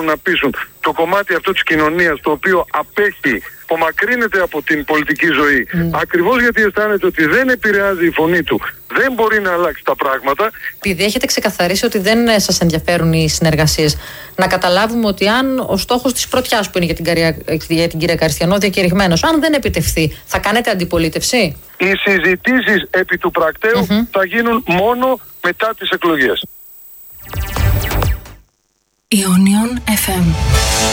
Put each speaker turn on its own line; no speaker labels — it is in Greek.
καταφέρουν να πείσουν το κομμάτι αυτό της κοινωνίας, το οποίο απέχει, απομακρύνεται από την πολιτική ζωή, ακριβώς γιατί αισθάνεται ότι δεν επηρεάζει η φωνή του, δεν μπορεί να αλλάξει τα πράγματα.
Επειδή έχετε ξεκαθαρίσει ότι δεν σας ενδιαφέρουν οι συνεργασίες, να καταλάβουμε ότι αν ο στόχος της πρωτιάς που είναι για την κυρία Καριστιανό διακηρυγμένος, αν δεν επιτευχθεί, θα κάνετε αντιπολίτευση?
Οι συζητήσεις επί του πρακτέου θα γίνουν μόνο μετά τις εκλογές.
Ionion FM.